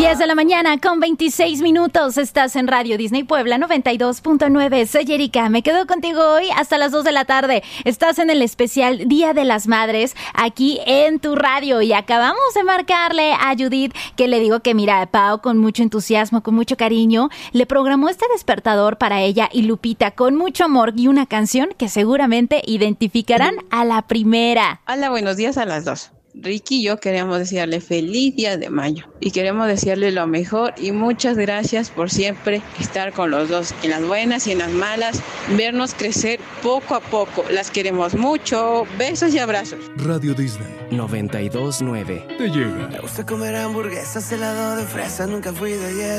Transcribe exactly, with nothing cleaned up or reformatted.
diez de la mañana con veintiséis minutos. Estás en Radio Disney Puebla noventa y dos punto nueve. Soy Erika. Me quedo contigo hoy hasta las dos de la tarde. Estás en el especial Día de las Madres aquí en tu radio. Y acabamos de marcarle a Judith que le digo que mira, Pau con mucho entusiasmo, con mucho cariño, le programó este despertador para ella y Lupita con mucho amor y una canción que seguramente identificarán a la primera. Hola, buenos días a las dos. Ricky y yo queremos desearle feliz día de mayo y queremos desearle lo mejor y muchas gracias por siempre estar con los dos, en las buenas y en las malas, vernos crecer poco a poco. Las queremos mucho. Besos y abrazos. Radio Disney noventa y dos punto nueve te llega. Me gusta comer hamburguesas, helado de fresa, nunca fui de dieta.